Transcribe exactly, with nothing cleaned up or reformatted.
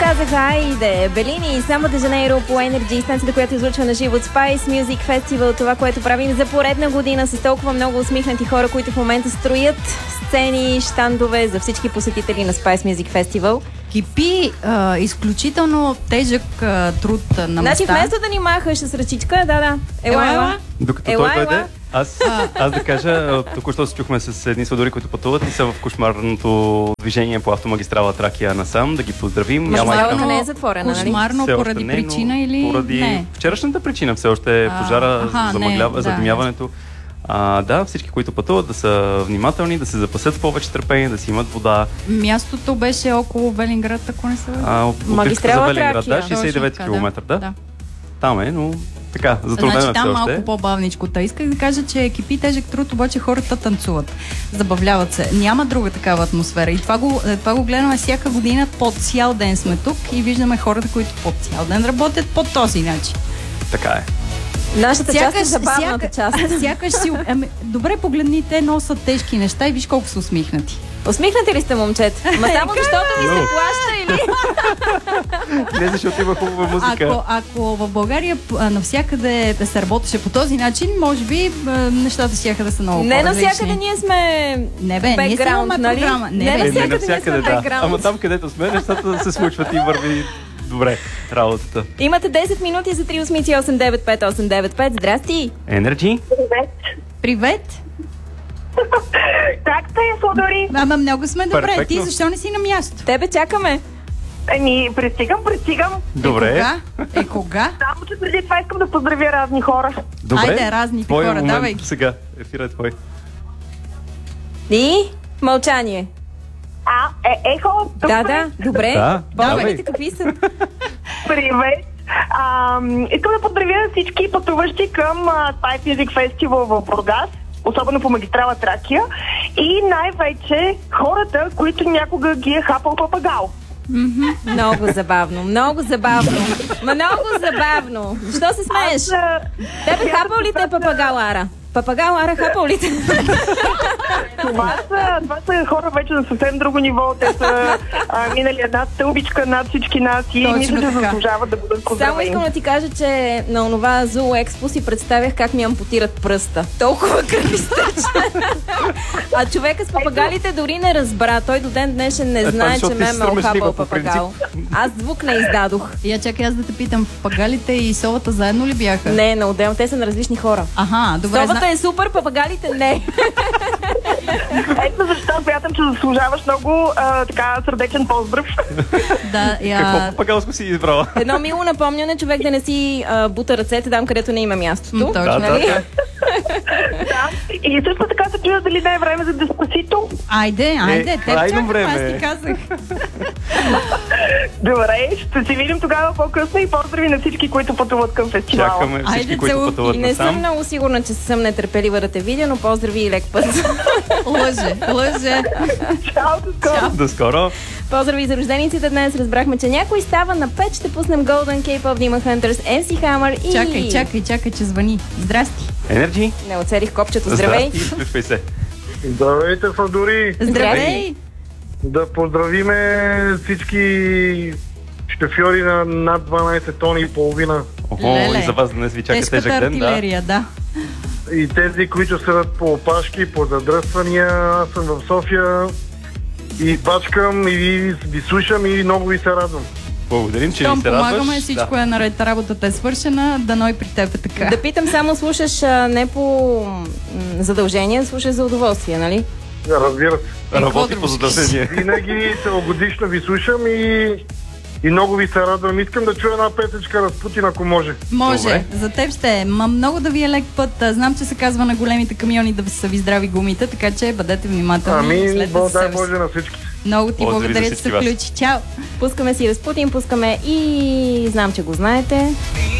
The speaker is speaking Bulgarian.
казаха, айде, Белини и само де Жанейро по Energy, станцията, която излучва на живо от Spice Music Festival, това, което правим за поредна година с толкова много усмихнати хора, които в момента строят сцени, щандове за всички посетители на Spice Music Festival. Кипи а, изключително тежък а, труд на места. Значи вместо да ни махаш с ръчичка, да, да. Ела, ела. Докато ела, той дойде, ела. аз, аз да кажа, току-що се чухме с едни сладури, които пътуват и са в кошмарното движение по автомагистрала Тракия насам, да ги поздравим. Магистралата не е затворена, нали? Кошмарно Все поради не, причина или поради не? Вчерашната причина все още е пожара, аха, замъглява, не, задимяването. А, да, всички, които пътуват, да са внимателни, да се запасят с повече търпение, да си имат вода. Мястото беше около Велинград, ако не се лъжа. Магистрала за Велинград, да, Тракия. шейсет и девети километра, да. да. Там е, но така, затруднено Значи е все там още. малко по-бавничко. Та исках да кажа, че екипи тежък труд, обаче хората танцуват. Забавляват се. Няма друга такава атмосфера. И това го, това го гледаме всяка година. По цял ден сме тук и виждаме хората, които по цял ден работят по този начин. Така е. Нашата Сякаш, част е забавната сяка, част. Сякаш си... Ами, добре, погледни, те носят тежки неща и виж колко са усмихнати. Усмихнати ли сте, момчета? Ма само защото ви се плаща или? Не, защото има хубава музика. Ако, ако в България а, навсякъде да се работеше по този начин, може би а, нещата щяха да са много Не по-различни. навсякъде ние сме Не бе, ние сме бекграунд, нали? програма. Не, Не бе. Е, не навсякъде ние сме навсякъде, да. бекграунд. Ама там, където сме, нещата се случват и върви добре работата. Имате десет минути за три осмици осем девет пет осем девет пет. Здрасти! Energy? Привет! Привет! Как сте, Сладори? Ама много сме добре. Перфектно. Ти защо не си на място? Тебе чакаме. Еми, пристигам, пристигам. Добре. Е кога? Е кога? Само, че преди това искам да поздравя разни хора. Добре. Айде, разните Твой хора, момент давай. сега. Ефира е твой. И мълчание. А, е, ехо, тук Да, сме. да, добре. Да, Българите какви са? Привет! А, искам да поздравя всички пътуващи към а, Spice Music Festival в Бургас, особено по магистрала Тракия, и най-вече хората, които някога ги е хапал папагал. Много забавно, много забавно. Ма много забавно. Защо се смееш? Аз, а, Тебе хапал ли те папагал, Ара? Папагал, Ара, хапал ли те? Това са, това са хора вече на съвсем друго ниво. Те са а, минали една стълбичка над всички нас и Точно мисля, че така. заслужават да бъдат Само поздравени. искам да ти кажа, че на онова Зулу Експо си представях как ми ампутират пръста. Толкова кръв изтече. А човека с папагалите дори не разбра. Той до ден днешен не знае, че защото ти ме си ме охапал срамежлива по папагал. Аз звук не издадох. Я чакай аз да те питам, пагалите и совата заедно ли бяха? Не, на отделно. Те са на различни хора. Аха, добре. Совата е супер, папагалите не. Ето защо смятам, че заслужаваш много а, така сърдечен поздрав. Да, я... Какво папагалско си избрала? Едно мило напомняне, човек да не си а, бута ръцете там, където не има мястото. М, точно. Да, Нали? да, да. Да. И също така се чуя дали не е време за Деспасито. Айде, айде, теб крайно чакам, време аз е. ти казах. Добре, ще се видим тогава по-късно и поздрави на всички, които пътуват към фестивала. Чакаме всички, Айде, които целунки. пътуват И не съм насам. много сигурна, че съм нетърпелива да те видя, но поздрави и лек път. Лъже, лъже. Чао, до скоро. До скоро. Поздрави за рождениците днес. Разбрахме, че някой става на пет. Ще пуснем Golden Cape of Demon Hunters, ем си Hammer и... Чакай, чакай, чакай, че звъни. Здрасти. Energy? Не оцелих копчето. Здравей. Здрасти, включвай се. Здравейте, Фадори! Здравей. Да поздравиме всички шофьори на над дванайсет тони и половина. Охо, Леле. и за вас днес ви чака Тежката тежък ден, да. артилерия, да. И тези, които седат по опашки, по задръствания. Аз съм в София и бачкам и ви, ви слушам и много ви се радвам. Благодарим, че Щом ви се радваш. помагаме, всичко е наред, работата е свършена, дано и при теб е така. Да питам, само слушаш а, не по м, задължение, слушаш за удоволствие, нали? Разбира се. Да. какво Работи да по го задължение. Винаги целогодишно ви слушам и, и много ви се радвам. Искам да чуя една песечка Разпутин, ако може. Може, Добре. за теб ще е. Ма много да ви е лек път. А, Знам, че се казва на големите камиони да ви са ви здрави гумите, така че бъдете внимателни. и Ами, следете Бог за дай себе си. Боже на всички. Много ти Поздрави благодаря, за че всички се вас. включи. Чао! Пускаме си Разпутин, пускаме и знам, че го знаете.